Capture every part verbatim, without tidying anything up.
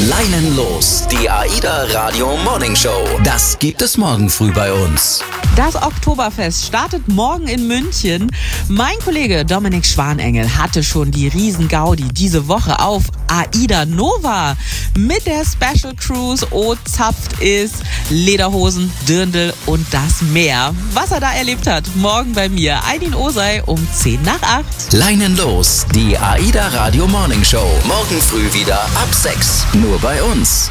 Leinen los, die AIDA Radio Morning Show. Das gibt es morgen früh bei uns. Das Oktoberfest startet morgen in München. Mein Kollege Dominik Schwanengel hatte schon die Riesen-Gaudi diese Woche auf AIDA Nova. Mit der Special Cruise O zapft ist, Lederhosen, Dirndl und das Meer. Was er da erlebt hat, morgen bei mir. Aydin Osay um zehn nach acht. Leinen los, die AIDA Radio Morning Show. Morgen früh wieder ab sechs. Nur bei uns.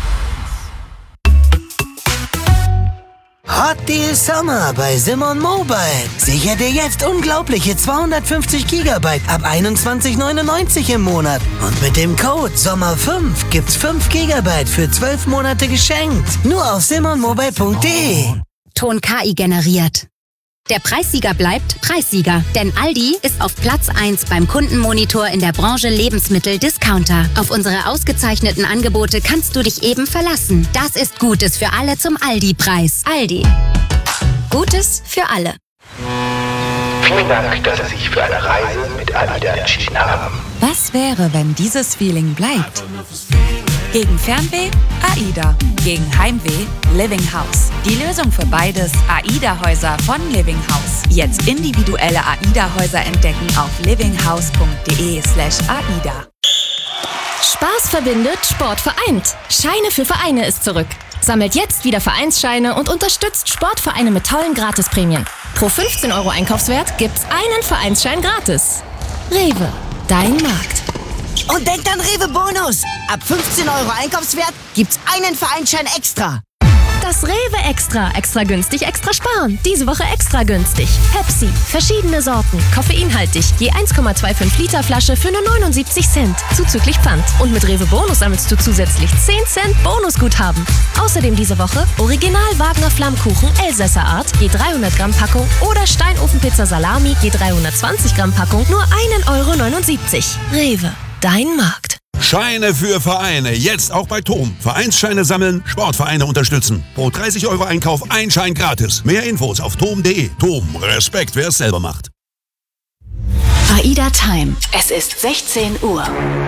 Hot Deal Summer bei Simon Mobile. Sichere dir jetzt unglaubliche zweihundertfünfzig Gigabyte ab einundzwanzig neunundneunzig im Monat. Und mit dem Code Sommer fünf gibt's fünf Gigabyte für zwölf Monate geschenkt. Nur auf simon mobile punkt de. Ton K I generiert. Der Preissieger bleibt Preissieger, denn Aldi ist auf Platz eins beim Kundenmonitor in der Branche Lebensmittel-Discounter. Auf unsere ausgezeichneten Angebote kannst du dich eben verlassen. Das ist Gutes für alle zum Aldi-Preis. Aldi. Gutes für alle. Vielen Dank, dass Sie sich für eine Reise mit AIDA entschieden haben. Was wäre, wenn dieses Feeling bleibt? Gegen Fernweh? AIDA. Gegen Heimweh? Living House. Die Lösung für beides: AIDA-Häuser von Living House. Jetzt individuelle AIDA-Häuser entdecken auf livinghouse.de slash AIDA. Spaß verbindet, Sport vereint. Scheine für Vereine ist zurück. Sammelt jetzt wieder Vereinsscheine und unterstützt Sportvereine mit tollen Gratisprämien. Pro fünfzehn Euro Einkaufswert gibt's einen Vereinsschein gratis. Rewe, dein Markt. Und denkt an Rewe Bonus. Ab fünfzehn Euro Einkaufswert gibt's einen Vereinsschein extra. Das Rewe Extra. Extra günstig, extra sparen. Diese Woche extra günstig. Pepsi. Verschiedene Sorten. Koffeinhaltig. Je eins Komma fünfundzwanzig Liter Flasche für nur neunundsiebzig Cent. Zuzüglich Pfand. Und mit Rewe Bonus sammelst du zusätzlich zehn Cent Bonusguthaben. Außerdem diese Woche Original Wagner Flammkuchen Elsässer Art. Je dreihundert Gramm Packung. Oder Steinofenpizza Salami. Je dreihundertzwanzig Gramm Packung. Nur ein Euro neunundsiebzig. Rewe. Dein Markt. Scheine für Vereine, jetzt auch bei Tom. Vereinsscheine sammeln, Sportvereine unterstützen. Pro dreißig Euro Einkauf ein Schein gratis. Mehr Infos auf tom punkt de. Tom, Respekt, wer es selber macht. AIDA Time. Es ist sechzehn Uhr.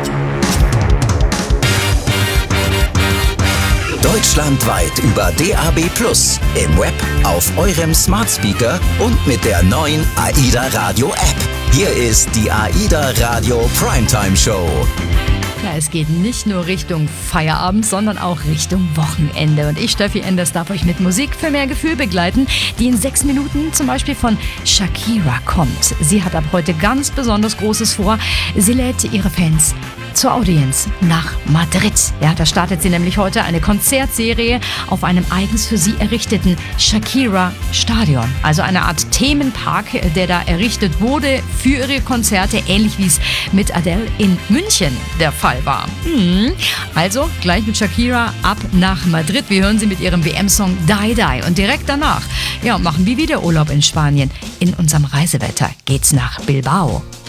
Deutschlandweit über D A B plus, im Web, auf eurem Smart Speaker und mit der neuen AIDA Radio App. Hier ist die AIDA Radio Primetime Show. Ja, es geht nicht nur Richtung Feierabend, sondern auch Richtung Wochenende. Und ich, Steffi Enders, darf euch mit Musik für mehr Gefühl begleiten, die in sechs Minuten zum Beispiel von Shakira kommt. Sie hat ab heute ganz besonders Großes vor. Sie lädt ihre Fans zur Audienz nach Madrid. Ja, da startet sie nämlich heute eine Konzertserie auf einem eigens für sie errichteten Shakira-Stadion. Also eine Art Themenpark, der da errichtet wurde für ihre Konzerte, ähnlich wie es mit Adele in München der Fall war. Hm. Also gleich mit Shakira ab nach Madrid. Wir hören sie mit ihrem W M-Song Die Die. Und direkt danach ja, machen wir wieder Urlaub in Spanien. In unserem Reisewetter geht's nach Bilbao.